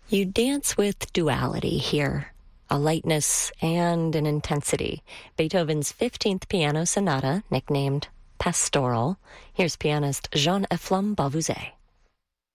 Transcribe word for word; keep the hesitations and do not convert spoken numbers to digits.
You dance with duality here, a lightness and an intensity. Beethoven's fifteenth Piano Sonata, nicknamed Pastoral. Here's pianist Jean-Eflamme Balvouzet.